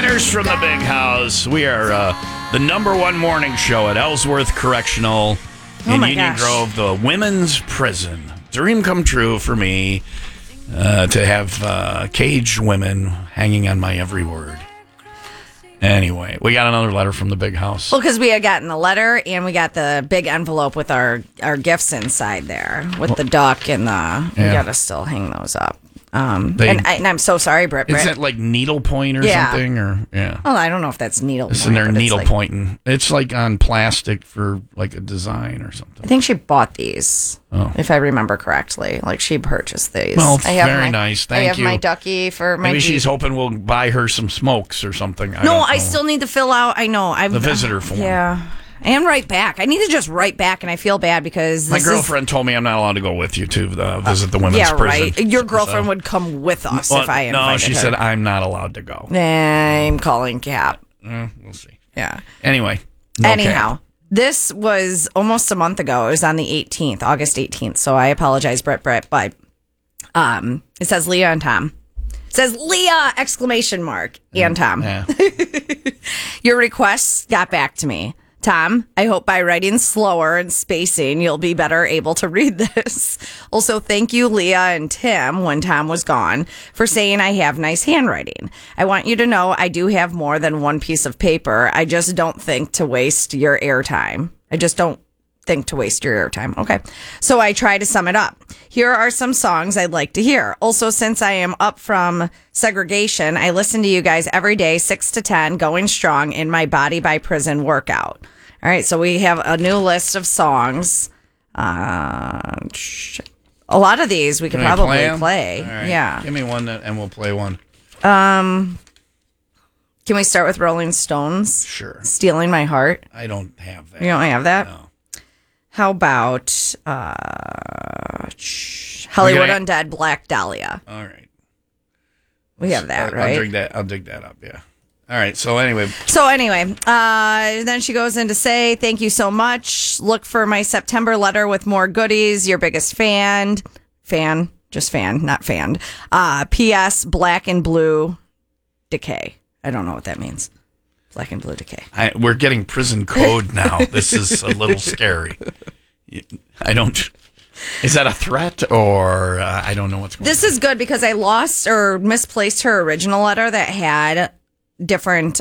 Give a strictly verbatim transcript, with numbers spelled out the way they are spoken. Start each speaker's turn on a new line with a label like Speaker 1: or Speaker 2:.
Speaker 1: Letters from the Big House. We are uh, the number one morning show at Ellsworth Correctional
Speaker 2: oh
Speaker 1: in
Speaker 2: my
Speaker 1: Union
Speaker 2: gosh.
Speaker 1: Grove, the women's prison. Dream come true for me uh, to have uh, caged women hanging on my every word. Anyway, we got another letter from the Big House.
Speaker 2: Well, because we had gotten the letter and we got the big envelope with our, our gifts inside there with the duck and the. We
Speaker 1: Yeah.
Speaker 2: got to still hang those up. Um,
Speaker 1: They-
Speaker 2: and, I, and I'm so sorry, Britt.
Speaker 1: Is
Speaker 2: Britt.
Speaker 1: that like needlepoint or
Speaker 2: Yeah.
Speaker 1: something? Or yeah.
Speaker 2: Oh, I don't know if that's needle.
Speaker 1: It's in there
Speaker 2: point, but it's
Speaker 1: needle
Speaker 2: like-
Speaker 1: pointing. It's like on plastic for like a design or something.
Speaker 2: I think she bought these,
Speaker 1: Oh.
Speaker 2: if I remember correctly. Like she purchased these.
Speaker 1: Well,
Speaker 2: I have
Speaker 1: very
Speaker 2: my,
Speaker 1: nice.
Speaker 2: I
Speaker 1: Thank
Speaker 2: have
Speaker 1: you.
Speaker 2: my ducky for my.
Speaker 1: Maybe
Speaker 2: Jeep.
Speaker 1: she's hoping we'll buy her some smokes or something. I
Speaker 2: No,
Speaker 1: don't
Speaker 2: I
Speaker 1: know.
Speaker 2: still need to fill out. I know. I've
Speaker 1: The visitor form.
Speaker 2: Yeah, and write back. I need to just write back, and I feel bad because
Speaker 1: My
Speaker 2: this
Speaker 1: girlfriend told me I'm not allowed to go with you to uh, visit the
Speaker 2: Is,
Speaker 1: women's
Speaker 2: yeah,
Speaker 1: prison.
Speaker 2: right. Your girlfriend
Speaker 1: So-
Speaker 2: would come with us
Speaker 1: Well,
Speaker 2: if I invited
Speaker 1: no, she
Speaker 2: her.
Speaker 1: said I'm not allowed to go.
Speaker 2: I'm calling Cap.
Speaker 1: Eh, we'll see.
Speaker 2: Yeah.
Speaker 1: Anyway. no
Speaker 2: Anyhow,
Speaker 1: cap.
Speaker 2: this was almost a month ago. It was on the eighteenth, August eighteenth. So I apologize, Brett, Brett, but um, it says Leah and Tom. It says Leah! Exclamation mark and Tom.
Speaker 1: Yeah.
Speaker 2: Your requests got back to me. Tom, I hope by writing slower and spacing, you'll be better able to read this. Also, thank you, Leah and Tim, when Tom was gone, for saying I have nice handwriting. I want you to know I do have more than one piece of paper. I just don't think to waste your airtime. I just don't think to waste your airtime. Okay. So I try to sum it up. Here are some songs I'd like to hear. Also, since I am up from segregation, I listen to you guys every day, six to ten, going strong in my Body by Prison workout. All right. So we have a new list of songs. Uh, a lot of these we could
Speaker 1: Can we
Speaker 2: probably
Speaker 1: play 'em?
Speaker 2: play.
Speaker 1: All right.
Speaker 2: Yeah.
Speaker 1: Give me one that, and we'll play one.
Speaker 2: Um, can we start with Rolling Stones?
Speaker 1: Sure.
Speaker 2: Stealing My Heart.
Speaker 1: I don't have that.
Speaker 2: You don't have that?
Speaker 1: No.
Speaker 2: How about uh, Hollywood
Speaker 1: We're gonna-
Speaker 2: Undead, Black Dahlia?
Speaker 1: All right.
Speaker 2: We have that,
Speaker 1: I'll,
Speaker 2: right?
Speaker 1: I'll dig that. I'll dig that up. Yeah. All right. So anyway,
Speaker 2: So anyway, uh, then she goes in to say, thank you so much. Look for my September letter with more goodies. Your biggest fan. Fan. Just fan, not fanned. Uh, P S. Black and Blue Decay. I don't know what that means. Black and Blue Decay.
Speaker 1: I, we're getting prison code now. This is a little scary. I don't. Is that a threat or uh, I don't know what's going
Speaker 2: This
Speaker 1: on.
Speaker 2: is good because I lost or misplaced her original letter that had different